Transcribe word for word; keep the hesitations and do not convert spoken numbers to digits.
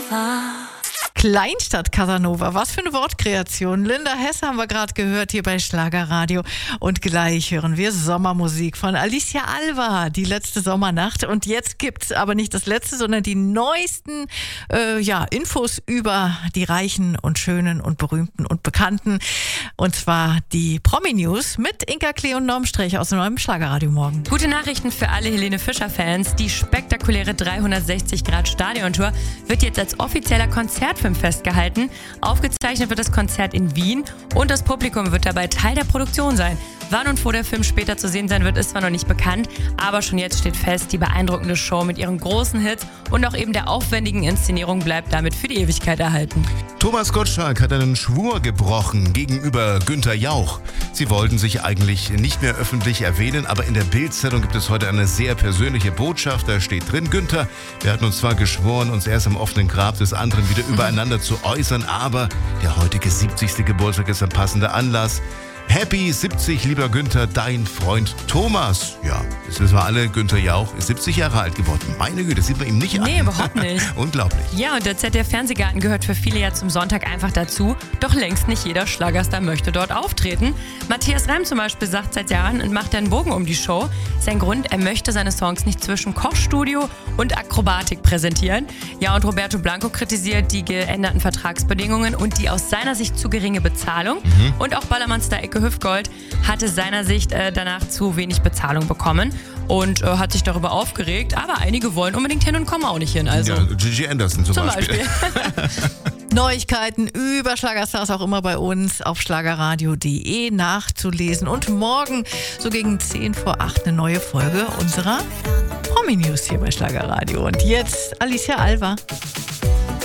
Casanova. Kleinstadt Casanova, was für eine Wortkreation. Linda Hesse haben wir gerade gehört hier bei Schlagerradio. Und gleich hören wir Sommermusik von Alicia Alva, die letzte Sommernacht. Und jetzt gibt's aber nicht das letzte, sondern die neuesten äh, ja, Infos über die Reichen und Schönen und Berühmten und Bekannten. Und zwar die Promi-News mit Inka Klee und Norm Strech aus dem neuen Schlagerradio morgen. Gute Nachrichten für alle Helene Fischer-Fans. Die spektakuläre dreihundertsechzig Grad Stadiontour wird jetzt als offizieller Konzertfilm festgehalten. Aufgezeichnet wird das Konzert in Wien und das Publikum wird dabei Teil der Produktion sein. Wann und wo der Film später zu sehen sein wird, ist zwar noch nicht bekannt, aber schon jetzt steht fest, die beeindruckende Show mit ihren großen Hits und auch eben der aufwendigen Inszenierung bleibt damit für die Ewigkeit erhalten. Thomas Gottschalk hat einen Schwur gebrochen gegenüber Günther Jauch. Sie wollten sich eigentlich nicht mehr öffentlich erwähnen, aber in der Bild-Zeitung gibt es heute eine sehr persönliche Botschaft. Da steht drin: Günther, wir hatten uns zwar geschworen, uns erst am offenen Grab des anderen wieder übereinander zu äußern, aber der heutige siebzigste Geburtstag ist ein passender Anlass. Happy siebzig, lieber Günther, dein Freund Thomas. Ja, das wissen wir alle, Günther Jauch ist siebzig Jahre alt geworden. Meine Güte, das sieht man ihm nicht an. Nee, überhaupt nicht. Unglaublich. Ja, und der Z D F-Fernsehgarten gehört für viele ja zum Sonntag einfach dazu. Doch längst nicht jeder Schlagerstar möchte dort auftreten. Matthias Reim zum Beispiel sagt seit Jahren und macht einen Bogen um die Show. Sein Grund, er möchte seine Songs nicht zwischen Kochstudio und Akrobatik präsentieren. Ja, und Roberto Blanco kritisiert die geänderten Vertragsbedingungen und die aus seiner Sicht zu geringe Bezahlung. Mhm. Und auch Ballermann-Star Ecke Hüftgold hatte seiner Sicht äh, danach zu wenig Bezahlung bekommen und äh, hat sich darüber aufgeregt. Aber einige wollen unbedingt hin und kommen auch nicht hin. Also ja, Gigi Anderson zum, zum Beispiel. Beispiel. Neuigkeiten über Schlagerstars auch immer bei uns auf schlagerradio punkt de nachzulesen. Und morgen, so gegen zehn vor acht, eine neue Folge unserer Promi-News hier bei Schlagerradio. Und jetzt Alicia Alva.